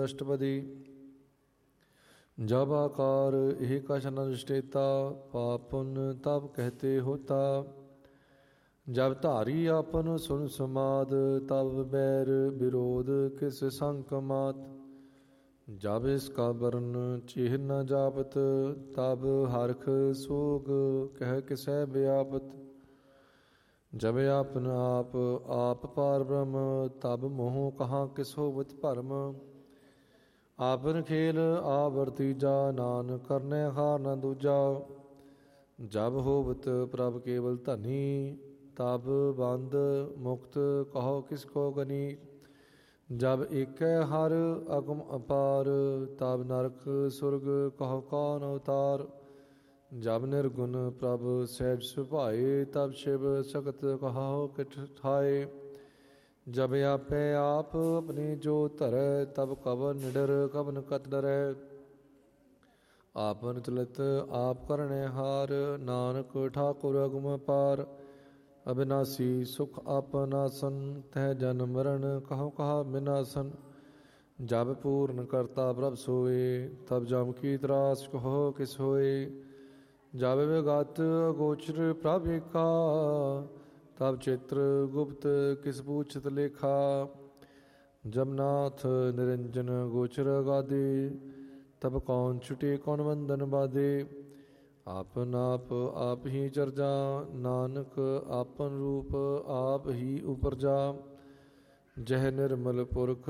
अष्टपदी। जब आकार यह कछ न दृष्टेता, पाप पुण्य तब कहते होता। जब धारी आपन सुन समाद, तब बैर विरोध किस संक मात। जब इसका वर्ण चिह न जापत, तब हरख सोग कह किसै व्यापत। जब आपन आप पार ब्रह्म, तब मोह कहाँ किस होवत भरम। आपन खेल आवर्तीजा, नानक करने हार न दूजा। जब होवत प्रभ केवल धनी, तब बंद मुक्त कहो किसको गनी। जब एक हर अगम अपार, तब नरक सुरग कहो कौन अवतार। जब निर्गुण प्रभ सहज सुभाए, तब शिव सगत कहो किठ ठाए। जब आपे आप अपनी जो धरै, तब कवन निडर कवन कत डरै। आपन चलित आप करने हार, नानक ठाकुर अगम पार। अविनाशी सुख आपन आसन, तह जन्म मरण कहो कहा विनाशन। जब पूर्ण करता प्रभ सोए, तब जम की त्रास कहो किस होए। जब विगत अगोचर प्रभ एका, तब चित्र गुप्त किस पूछत लेखा। जब नाथ निरंजन गोचर गादे, तब कौन छुटे कौन बंधन बाधे। आपन आप ही चरजा, नानक आपन रूप आप ही उपरजा। जह निर्मल पुरख